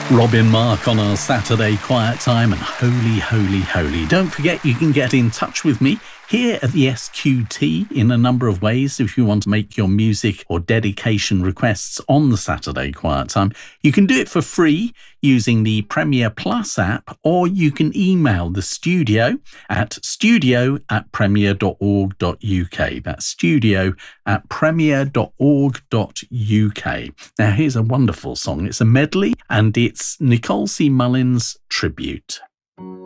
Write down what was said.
Robin Mark on our Saturday Quiet Time and Holy, Holy, Holy. Don't forget you can get in touch with me here at the SQT in a number of ways if you want to make your music or dedication requests on the Saturday Quiet Time. You can do it for free using the Premier Plus app, or you can email the studio at studio@premier.org.uk. That's studio@premier.org.uk. Now here's a wonderful song. It's a medley and it's Nicole C. Mullins' Tribute.